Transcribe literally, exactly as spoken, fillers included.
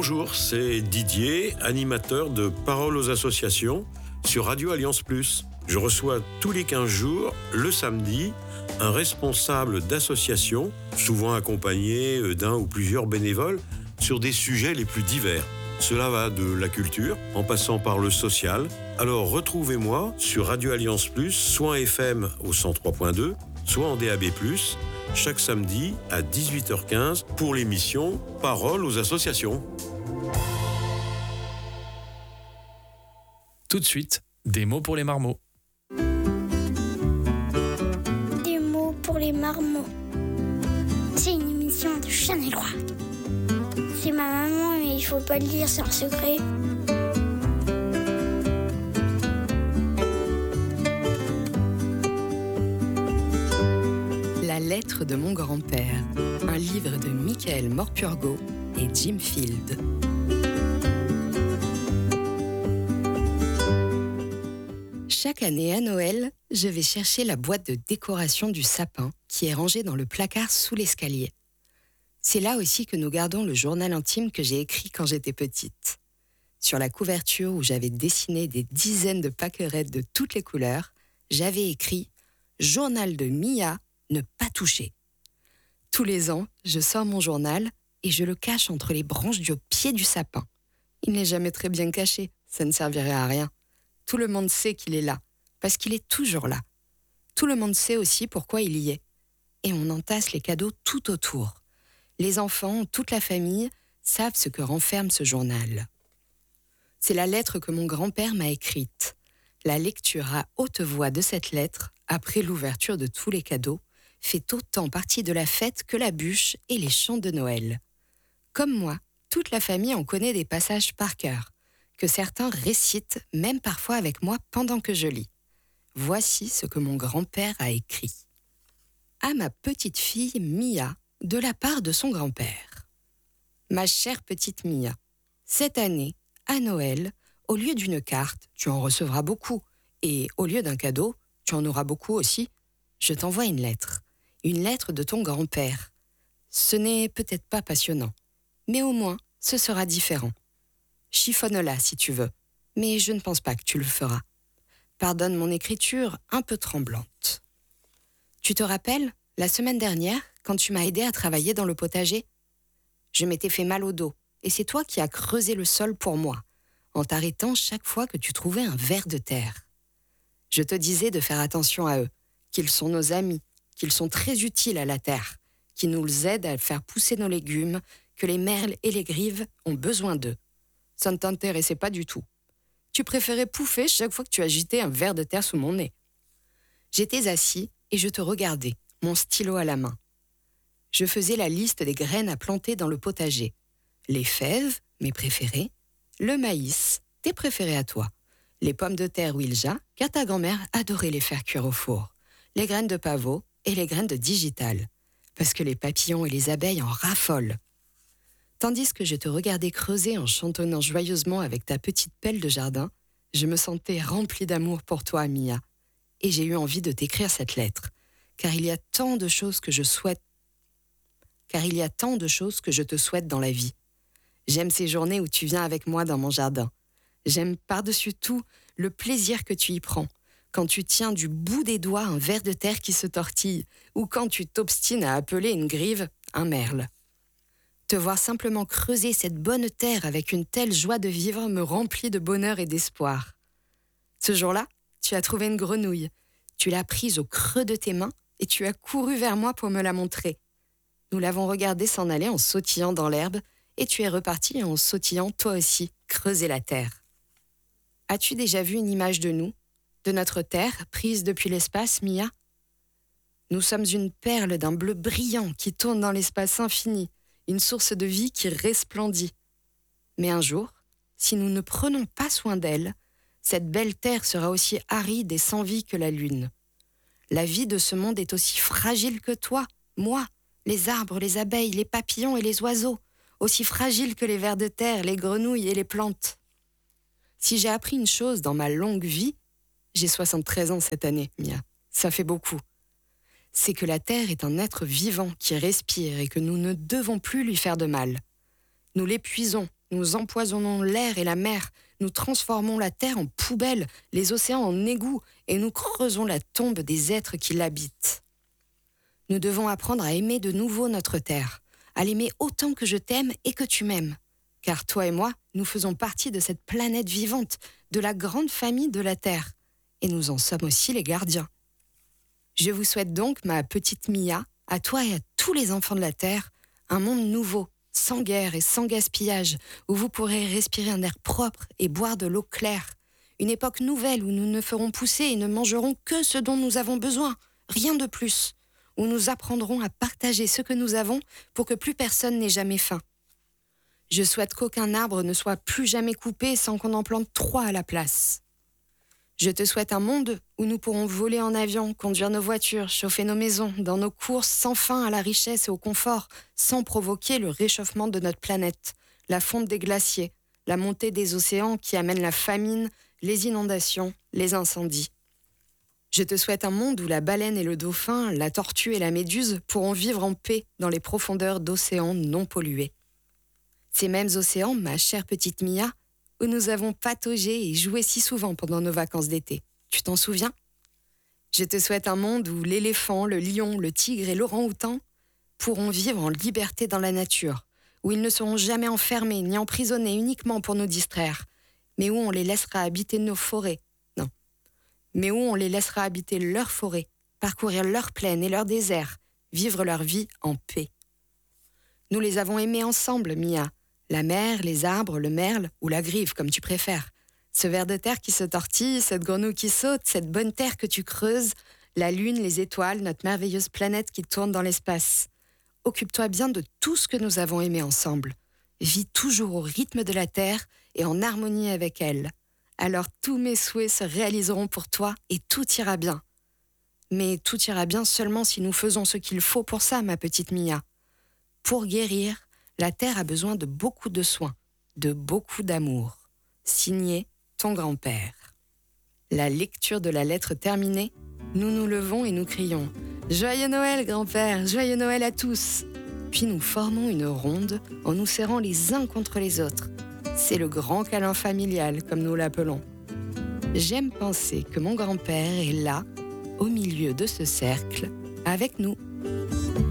Bonjour, c'est Didier, animateur de Paroles aux associations sur Radio Alliance Plus. Je reçois tous les quinze jours, le samedi, un responsable d'association, souvent accompagné d'un ou plusieurs bénévoles, sur des sujets les plus divers. Cela va de la culture, en passant par le social. Alors retrouvez-moi sur Radio Alliance Plus, soit en F M au cent trois point deux, soit en D A B plus, chaque samedi à dix-huit heures quinze pour l'émission Paroles aux associations. Tout de suite, des mots pour les marmots. Des mots pour les marmots. C'est une émission de Chanel Roy. C'est ma maman, mais il faut pas le dire, c'est un secret. La lettre de mon grand-père, un livre de Michael Morpurgo et Jim Field. Chaque année à Noël, je vais chercher la boîte de décoration du sapin qui est rangée dans le placard sous l'escalier. C'est là aussi que nous gardons le journal intime que j'ai écrit quand j'étais petite. Sur la couverture où j'avais dessiné des dizaines de pâquerettes de toutes les couleurs, j'avais écrit « Journal de Mia, ne pas toucher ». Tous les ans, je sors mon journal et je le cache entre les branches du pied du sapin. Il n'est jamais très bien caché, ça ne servirait à rien. Tout le monde sait qu'il est là, parce qu'il est toujours là. Tout le monde sait aussi pourquoi il y est. Et on entasse les cadeaux tout autour. Les enfants, toute la famille, savent ce que renferme ce journal. C'est la lettre que mon grand-père m'a écrite. La lecture à haute voix de cette lettre, après l'ouverture de tous les cadeaux, fait autant partie de la fête que la bûche et les chants de Noël. Comme moi, toute la famille en connaît des passages par cœur, que certains récitent même parfois avec moi pendant que je lis. Voici ce que mon grand-père a écrit. À ma petite fille Mia, de la part de son grand-père. Ma chère petite Mia, cette année, à Noël, au lieu d'une carte, tu en recevras beaucoup, et au lieu d'un cadeau, tu en auras beaucoup aussi. Je t'envoie une lettre, une lettre de ton grand-père. Ce n'est peut-être pas passionnant, mais au moins, ce sera différent. Chiffonne-la si tu veux, mais je ne pense pas que tu le feras. Pardonne mon écriture un peu tremblante. Tu te rappelles, la semaine dernière, quand tu m'as aidé à travailler dans le potager? Je m'étais fait mal au dos, et c'est toi qui as creusé le sol pour moi, en t'arrêtant chaque fois que tu trouvais un ver de terre. Je te disais de faire attention à eux, qu'ils sont nos amis, qu'ils sont très utiles à la terre, qu'ils nous aident à faire pousser nos légumes, que les merles et les grives ont besoin d'eux. Ça ne t'intéressait pas du tout. Tu préférais pouffer chaque fois que tu agitais un ver de terre sous mon nez. J'étais assis et je te regardais, mon stylo à la main. Je faisais la liste des graines à planter dans le potager. Les fèves, mes préférées. Le maïs, tes préférés à toi. Les pommes de terre Wilja, car ta grand-mère adorait les faire cuire au four. Les graines de pavot et les graines de digital, parce que les papillons et les abeilles en raffolent. Tandis que je te regardais creuser en chantonnant joyeusement avec ta petite pelle de jardin, je me sentais remplie d'amour pour toi, Mia. Et j'ai eu envie de t'écrire cette lettre, car il y a tant de choses que je souhaite, car il y a tant de choses que je te souhaite dans la vie. J'aime ces journées où tu viens avec moi dans mon jardin. J'aime par-dessus tout le plaisir que tu y prends, quand tu tiens du bout des doigts un ver de terre qui se tortille, ou quand tu t'obstines à appeler une grive un merle. Te voir simplement creuser cette bonne terre avec une telle joie de vivre me remplit de bonheur et d'espoir. Ce jour-là, tu as trouvé une grenouille. Tu l'as prise au creux de tes mains et tu as couru vers moi pour me la montrer. Nous l'avons regardée s'en aller en sautillant dans l'herbe et tu es reparti en sautillant toi aussi, creuser la terre. As-tu déjà vu une image de nous, de notre terre prise depuis l'espace, Mia? Nous sommes une perle d'un bleu brillant qui tourne dans l'espace infini, une source de vie qui resplendit. Mais un jour, si nous ne prenons pas soin d'elle, cette belle terre sera aussi aride et sans vie que la lune. La vie de ce monde est aussi fragile que toi, moi, les arbres, les abeilles, les papillons et les oiseaux, aussi fragile que les vers de terre, les grenouilles et les plantes. Si j'ai appris une chose dans ma longue vie, j'ai soixante-treize ans cette année, Mia, ça fait beaucoup. C'est que la terre est un être vivant qui respire et que nous ne devons plus lui faire de mal. Nous l'épuisons nous empoisonnons l'air et la mer, nous transformons la terre en poubelle, les océans en égouts, et nous creusons la tombe des êtres qui l'habitent. Nous devons apprendre à aimer de nouveau notre terre, à l'aimer autant que je t'aime et que tu m'aimes. Car toi et moi, nous faisons partie de cette planète vivante, de la grande famille de la Terre. Et nous en sommes aussi les gardiens. Je vous souhaite donc, ma petite Mia, à toi et à tous les enfants de la Terre, un monde nouveau, sans guerre et sans gaspillage, où vous pourrez respirer un air propre et boire de l'eau claire. Une époque nouvelle où nous ne ferons pousser et ne mangerons que ce dont nous avons besoin, rien de plus. Où nous apprendrons à partager ce que nous avons pour que plus personne n'ait jamais faim. Je souhaite qu'aucun arbre ne soit plus jamais coupé sans qu'on en plante trois à la place. Je te souhaite un monde où nous pourrons voler en avion, conduire nos voitures, chauffer nos maisons, dans nos courses sans fin à la richesse et au confort, sans provoquer le réchauffement de notre planète, la fonte des glaciers, la montée des océans qui amène la famine, les inondations, les incendies. Je te souhaite un monde où la baleine et le dauphin, la tortue et la méduse pourront vivre en paix dans les profondeurs d'océans non pollués. Ces mêmes océans, ma chère petite Mia, où nous avons pataugé et joué si souvent pendant nos vacances d'été. Tu t'en souviens ? Je te souhaite un monde où l'éléphant, le lion, le tigre et l'orang-outan pourront vivre en liberté dans la nature, où ils ne seront jamais enfermés ni emprisonnés uniquement pour nous distraire, mais où on les laissera habiter nos forêts. Non, mais où on les laissera habiter leurs forêts, parcourir leurs plaines et leurs déserts, vivre leur vie en paix. Nous les avons aimés ensemble, Mia. La mer, les arbres, le merle ou la grive, comme tu préfères. Ce ver de terre qui se tortille, cette grenouille qui saute, cette bonne terre que tu creuses, la lune, les étoiles, notre merveilleuse planète qui tourne dans l'espace. Occupe-toi bien de tout ce que nous avons aimé ensemble. Vis toujours au rythme de la terre et en harmonie avec elle. Alors tous mes souhaits se réaliseront pour toi et tout ira bien. Mais tout ira bien seulement si nous faisons ce qu'il faut pour ça, ma petite Mia. Pour guérir, la terre a besoin de beaucoup de soins, de beaucoup d'amour. Signé ton grand-père. La lecture de la lettre terminée, nous nous levons et nous crions « Joyeux Noël, grand-père! Joyeux Noël à tous !» Puis nous formons une ronde en nous serrant les uns contre les autres. C'est le grand câlin familial, comme nous l'appelons. J'aime penser que mon grand-père est là, au milieu de ce cercle, avec nous.